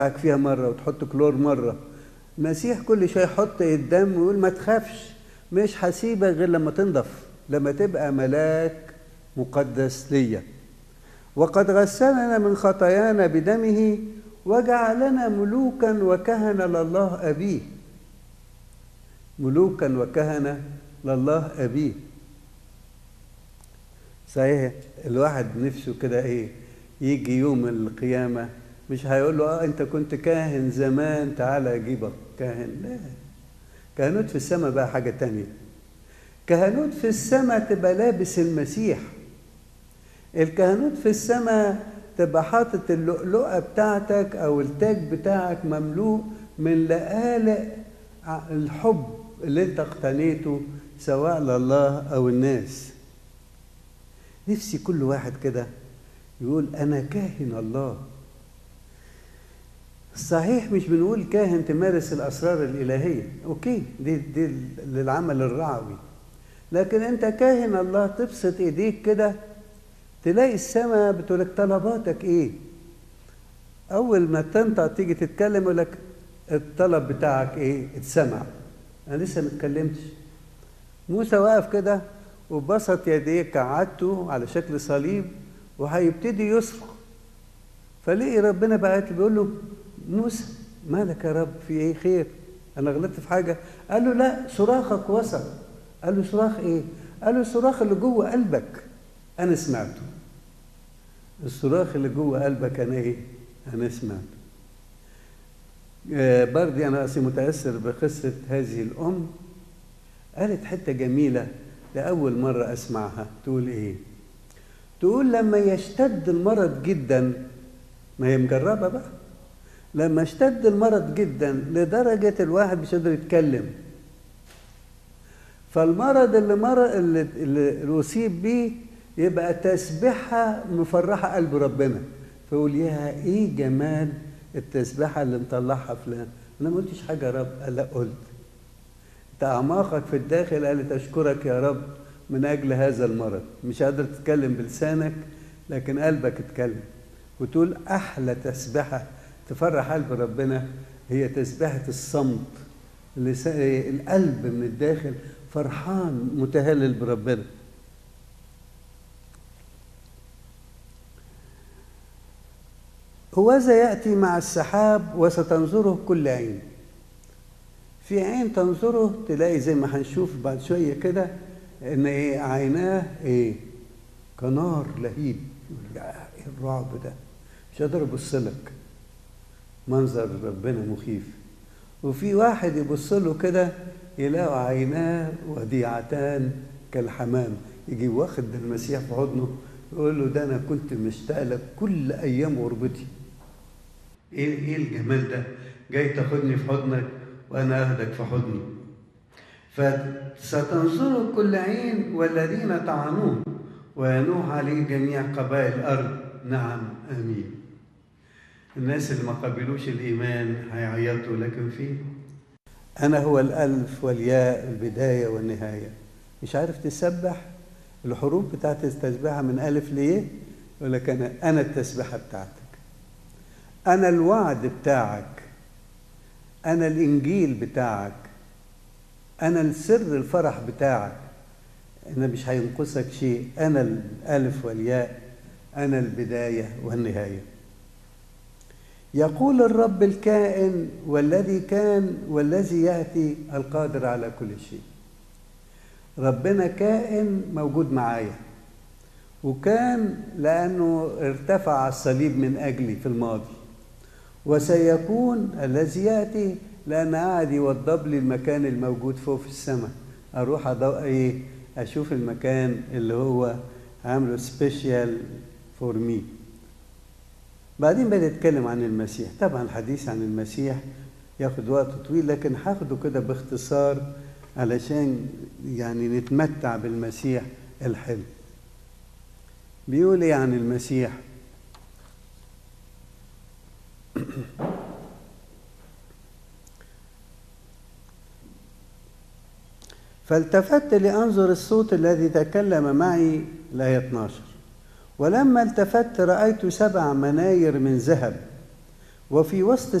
فيها مرة وتحط كلور مرة. المسيح كل شوية يحط الدم ويقول ما تخافش، مش هسيبك غير لما تنضف، لما تبقى ملاك مقدس ليا. وقد غسلنا من خطايانا بدمه وجعلنا ملوكا وكهنة لله أبيه. ملوكا وكهنة لله أبيه. صحيح الواحد نفسه كده يجي يوم القيامة مش هيقول له انت كنت كاهن زمان تعالى اجيبك كاهن. لا، كهنوت في السماء بقى حاجة تانية. كهنوت في السماء تبقى لابس المسيح. الكهنوت في السماء تبقى حاطط اللؤلؤة بتاعتك او التاج بتاعك مملوء من لآلئ الحب اللي انت اقتنيته سواء لله او الناس. نفسي كل واحد كده يقول انا كاهن الله. صحيح مش بنقول كاهن تمارس الاسرار الالهيه، اوكي، دي للعمل الرعوي، لكن انت كاهن الله تبسط ايديك كده تلاقي السماء بتقولك طلباتك ايه. اول ما تنطق تيجي تتكلم يقولك الطلب بتاعك ايه، اتسمع. انا لسه ما اتكلمتش. موسى واقف كده وبسط يديه قعدته على شكل صليب وهيبتدي يصرخ، فلقي ربنا بعت بيقول له موسى مالك يا رب، في ايه، خير، انا غلطت في حاجه؟ قال له لا، صراخك وصل. قال له صراخ ايه؟ قال له الصراخ اللي جوه قلبك انا سمعته. الصراخ اللي جوه قلبك انا سمعته. برضه انا متاثر بقصه هذه الام. قالت حته جميله لاول مره اسمعها. تقول ايه؟ تقول لما يشتد المرض جدا، ما هي مجربه بقى، لما اشتد المرض جدا لدرجه الواحد مش قادر يتكلم، فالمرض اللي اصيب بيه يبقى تسبيحه مفرحه قلب ربنا، فيقول يا ايه جمال التسبيحه اللي مطلعها فلان. انا ما قلتش حاجه يا رب. قال لا قلت. انت اعماقك في الداخل قالت اشكرك يا رب من اجل هذا المرض. مش قادر تتكلم بلسانك لكن قلبك اتكلم. وتقول احلى تسبيحه تفرح قلب ربنا هي تسبيحه الصمت، القلب من الداخل فرحان متهلل بربنا. هوذا يأتي مع السحاب وستنظره كل عين. في عين تنظره تلاقي زي ما هنشوف بعد شوية كده ان عيناه كنار لهيب. ايه الرعب ده، مش قادر ابص لك، منظر ربنا مخيف. وفي واحد يبص له كده يلاقوا عيناه وديعتان كالحمام، يجي واخد المسيح في حضنه يقول له ده انا كنت مشتاق لك كل ايام غربتي. ايه الجمال ده، جاي تاخدني في حضنك وانا اخدك في حضني. فستنظره كل عين والذين طعنوه وينوح عليه جميع قبائل الارض. نعم امين. الناس اللي ما قبلوش الايمان هيعيطوا، لكن فيه انا هو الالف والياء البدايه والنهايه. مش عارف تسبح الحروف بتاعت التسبيحه من الف ليه؟ يقول لك انا التسبيحه بتاعتك، انا الوعد بتاعك، انا الانجيل بتاعك، انا السر الفرح بتاعك. انا مش هينقصك شيء، انا الالف والياء، انا البدايه والنهايه. يقول الرب الكائن والذي كان والذي ياتي القادر على كل شيء. ربنا كائن موجود معايا، وكان لانه ارتفع على الصليب من اجلي في الماضي، وسيكون الذي ياتي لان قاعد يوضب لي المكان الموجود فوق في السماء. اروح اشوف المكان اللي هو عامله سبيشال فور مي. بعدين بنتكلم عن المسيح. طبعا الحديث عن المسيح ياخد وقت طويل، لكن هاخده كده باختصار علشان نتمتع بالمسيح الحلو. بيقول ايه عن المسيح؟ فالتفت لأنظر الصوت الذي تكلم معي. الآية 12. ولما التفت رأيت 7 مناير من ذهب وفي وسط